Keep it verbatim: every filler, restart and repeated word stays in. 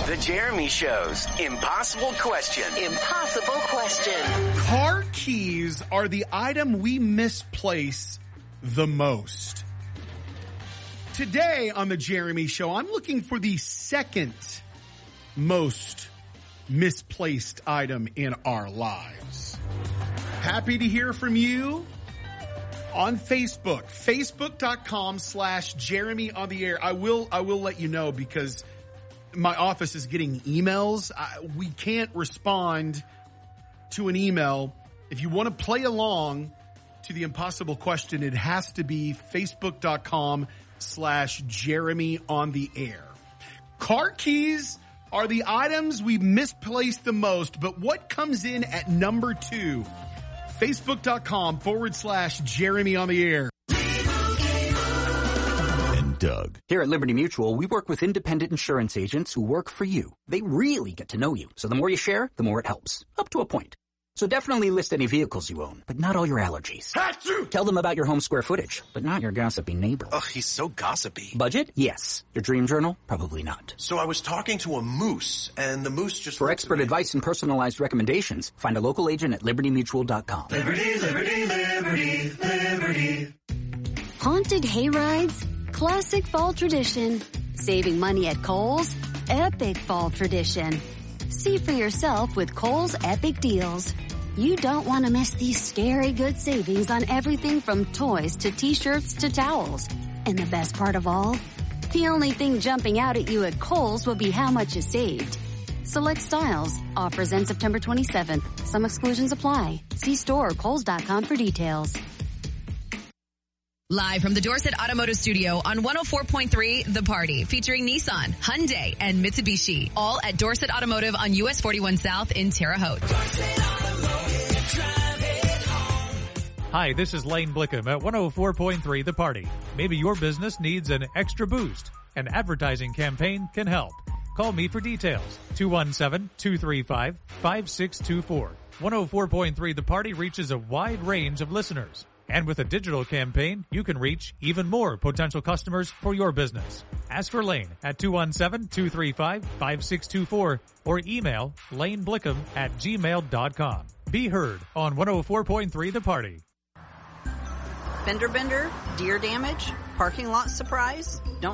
The Jeremy Show's Impossible Question. Impossible Question. Car keys are the item we misplace the most. Today on The Jeremy Show, I'm looking for the second most misplaced item in our lives. Happy to hear from you on Facebook, facebook.com slash Jeremy on the air. I will, I will let you know because my office is getting emails. I, we can't respond to an email. If you want to play along to the impossible question, it has to be facebook.com slash Jeremy on the air. Car keys are the items we misplace the most, but what comes in at number two? Facebook.com forward slash Jeremy on the air. And Doug. Here at Liberty Mutual, we work with independent insurance agents who work for you. They really get to know you. So the more you share, the more it helps. Up to a point. So definitely list any vehicles you own, but not all your allergies. Achoo! Tell them about your home square footage, but not your gossipy neighbor. Ugh, he's so gossipy. Budget? Yes. Your dream journal? Probably not. So I was talking to a moose, and the moose just... For expert advice and personalized recommendations, find a local agent at liberty mutual dot com. Liberty, liberty, liberty, liberty. Haunted hayrides? Classic fall tradition. Saving money at Kohl's? Epic fall tradition. See for yourself with Kohl's Epic Deals. You don't want to miss these scary good savings on everything from toys to t-shirts to towels. And the best part of all? The only thing jumping out at you at Kohl's will be how much you saved. Select styles. Offers end September twenty-seventh. Some exclusions apply. See store or kohls dot com for details. Live from the Dorset Automotive Studio on one oh four point three The Party, featuring Nissan, Hyundai, and Mitsubishi. All at Dorset Automotive on U S forty-one South in Terre Haute. Hi, this is Lane Blickham at one oh four point three The Party. Maybe your business needs an extra boost. An advertising campaign can help. Call me for details. two one seven, two three five, five six two four. one oh four point three The Party reaches a wide range of listeners. And with a digital campaign, you can reach even more potential customers for your business. Ask for Lane at two one seven, two three five, five six two four or email laneblickham at gmail dot com. Be heard on one oh four point three The Party. Fender bender, deer damage, parking lot surprise. Don't